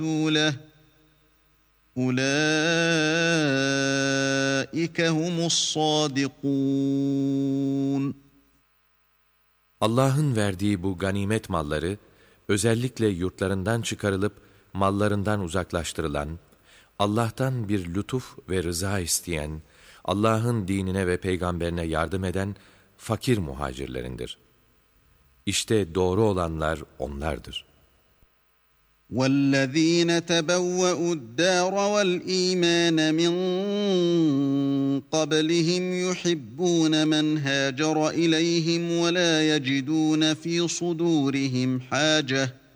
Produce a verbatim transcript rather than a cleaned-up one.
ورسوله أولئك هم الصادقون. Allah'ın verdiği bu ganimet malları, özellikle yurtlarından çıkarılıp mallarından uzaklaştırılan, Allah'tan bir lütuf ve rıza isteyen, Allah'ın dinine ve peygamberine yardım eden fakir muhacirlerindir. İşte doğru olanlar onlardır. وَالَّذ۪ينَ تَبَوَّأُوا الدَّارَ وَالْا۪يمَانَ مِنْ قَبْلِهِمْ يُحِبُّونَ مَنْ هَاجَرَ إِلَيْهِمْ وَلَا يَجِدُونَ ف۪ي صُدُورِهِمْ حَاجَةً